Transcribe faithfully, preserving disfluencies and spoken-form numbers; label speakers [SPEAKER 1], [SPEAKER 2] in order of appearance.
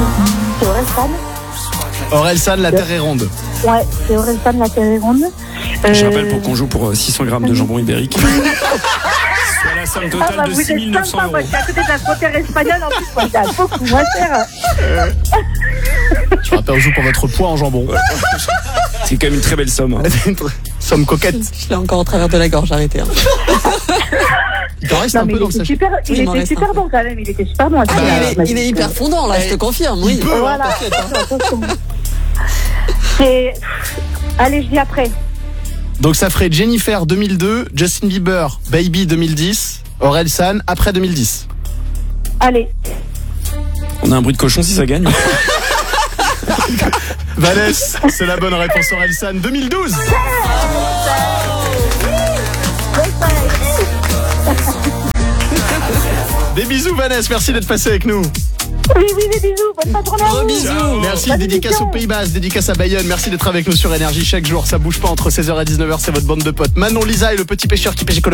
[SPEAKER 1] C'est Orelsan.
[SPEAKER 2] Orelsan, la terre est ronde.
[SPEAKER 1] Ouais, c'est Orelsan, la terre est ronde. Euh...
[SPEAKER 3] Je rappelle pour qu'on joue pour six cents grammes de jambon ibérique. Soit la somme totale
[SPEAKER 1] ah bah,
[SPEAKER 3] de
[SPEAKER 1] vous
[SPEAKER 3] six mille neuf cents
[SPEAKER 1] êtes sympa,
[SPEAKER 3] euros.
[SPEAKER 1] moi, je suis à côté de la frontière espagnole, en plus, moi, c'est un beaucoup moins cher.
[SPEAKER 2] Je rappelle, on joue pour votre poids en jambon.
[SPEAKER 3] C'est quand même une très belle somme. Hein.
[SPEAKER 2] Somme coquette.
[SPEAKER 4] Je l'ai encore au travers de la gorge, arrêtez. Hein.
[SPEAKER 2] Il t'en reste
[SPEAKER 1] Non,
[SPEAKER 2] un
[SPEAKER 1] mais
[SPEAKER 2] peu
[SPEAKER 1] il
[SPEAKER 2] dans le
[SPEAKER 1] était
[SPEAKER 2] sachet.
[SPEAKER 1] super, il
[SPEAKER 4] Oui, il m'en
[SPEAKER 1] était
[SPEAKER 4] reste
[SPEAKER 1] super
[SPEAKER 4] un peu.
[SPEAKER 1] bon quand même, il était super bon.
[SPEAKER 4] Ah, il, est, il est hyper fondant là, je te confirme, oui.
[SPEAKER 2] peut,
[SPEAKER 1] Voilà.
[SPEAKER 2] hein, t'inquiète, hein.
[SPEAKER 1] Attention. C'est... Allez, je dis après.
[SPEAKER 2] Donc ça ferait Jennifer deux mille deux, Justin Bieber, Baby deux mille dix, Orelsan après deux mille dix.
[SPEAKER 1] Allez.
[SPEAKER 3] On a un bruit de cochon si ça gagne.
[SPEAKER 2] Vanessa, c'est la bonne réponse. Orelsan deux mille douze. Des bisous Vanessa, merci d'être passé avec nous.
[SPEAKER 1] Oui, oui, des bisous. Bonne fin de journée à
[SPEAKER 4] Gros
[SPEAKER 1] vous.
[SPEAKER 4] bisous.
[SPEAKER 2] Merci,
[SPEAKER 1] Bonne
[SPEAKER 2] dédicace
[SPEAKER 1] émission.
[SPEAKER 2] au Pays Basque, dédicace à Bayonne. Merci d'être avec nous sur Énergie chaque jour. Ça bouge pas entre seize heures et dix-neuf heures, c'est votre bande de potes. Manon, Lisa et le petit pêcheur qui pêche écolo.